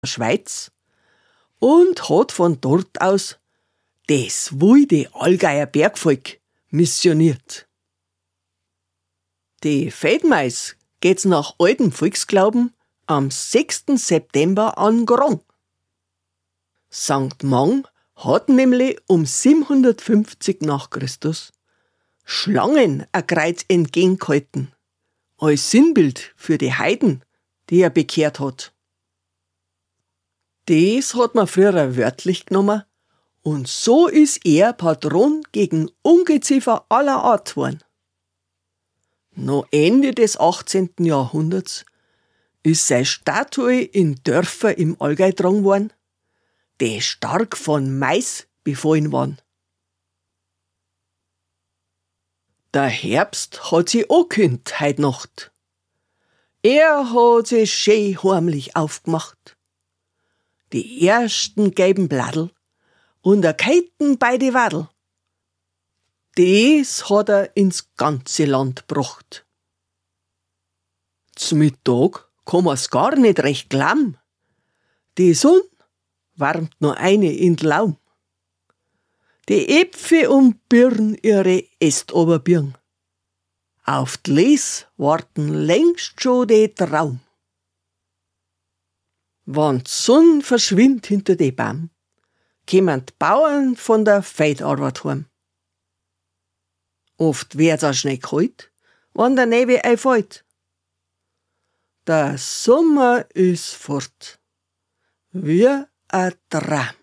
Schweiz und hat von dort aus das wilde Allgäuer Bergvolk missioniert. Die Feldmeis geht's nach altem Volksglauben am 6. September an Grong. Sankt Mang hat nämlich um 750 nach Christus Schlangen ein Kreuz entgegengehalten, als Sinnbild für die Heiden, die er bekehrt hat. Das hat man früher wörtlich genommen und so ist er Patron gegen Ungeziefer aller Art geworden. Noch Ende des 18. Jahrhunderts ist seine Statue in Dörfer im Allgäu getragen worden, die stark von Mais befallen waren. Der Herbst hat sich angekündigt heut Nacht. Er hat sich schön heimlich aufgemacht. Die ersten gelben Bladel und a Keiten bei die Wadel. Das hat er ins ganze Land gebracht. Zum Mittag kann man's gar nicht recht glauben. Die Sonne wärmt noch eine in den Laum. Die Äpfel und Birnen ihre Äst oberbirgen. Auf die Les warten längst schon die Traum. Wenn die Sonne verschwindet hinter die Baum, kommen die Bauern von der Feldarbeit heim. Oft wird's auch schnell kalt, wenn der Nebel einfällt. Der Sommer ist fort, wie ein Traum.